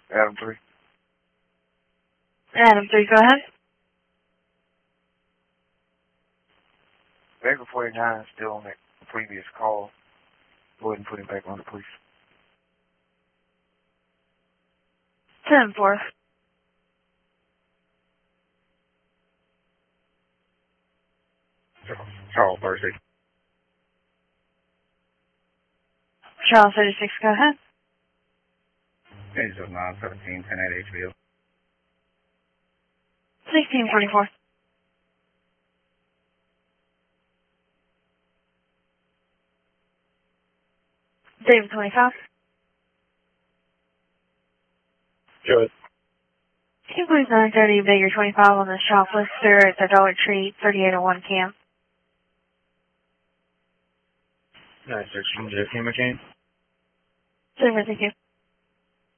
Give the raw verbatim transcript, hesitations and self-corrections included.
Adam three. Adam three, go ahead. Baker forty-nine is still on that previous call. Go ahead and put him back on the police. ten four. Charles thirty-six. Charles thirty-six, go ahead. Page of nine seventeen ten eight H B O. sixteen forty-four. David twenty-five. Good. Can you please nine thirty Baker twenty-five on the shoplifter at the Dollar Tree, thirty-eight oh one Cam? nine sixteen J P McCain. Super, thank you.